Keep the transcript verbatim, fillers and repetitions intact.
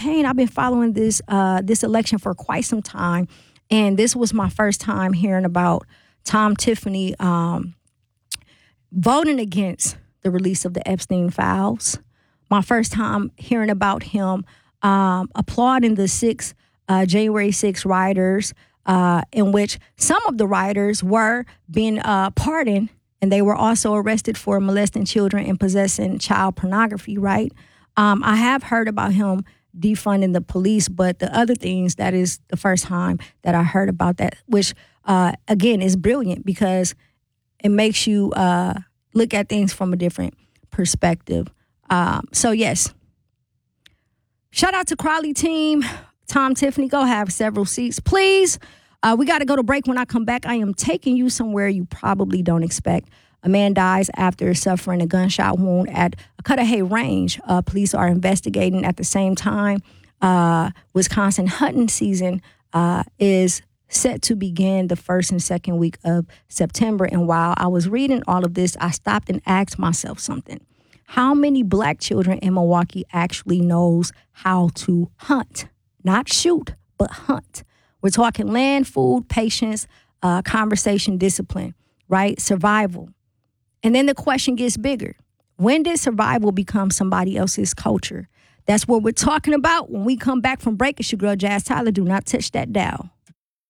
campaign. I've been following this uh, this election for quite some time, and this was my first time hearing about Tom Tiffany um, voting against the release of the Epstein files. My first time hearing about him um, applauding the six uh, January sixth rioters, uh, in which some of the rioters were being uh, pardoned, and they were also arrested for molesting children and possessing child pornography, right? Um, I have heard about him defunding the police, but the other things, that is the first time that I heard about that, which, uh, again, is brilliant because it makes you uh, look at things from a different perspective. Um, so, yes. Shout out to Crowley team. Tom Tiffany, go have several seats, please. Uh, we got to go to break. When I come back, I am taking you somewhere you probably don't expect. A man dies after suffering a gunshot wound at a Cudahy range. Uh, police are investigating at the same time. Uh, Wisconsin hunting season uh, is set to begin the first and second week of September. And while I was reading all of this, I stopped and asked myself something. How many black children in Milwaukee actually knows how to hunt? Not shoot, but hunt. We're talking land, food, patience, uh, conversation, discipline, right? Survival. And then the question gets bigger. When did survival become somebody else's culture? That's what we're talking about when we come back from break. It's your girl, Jazz Tyler. Do not touch that dial.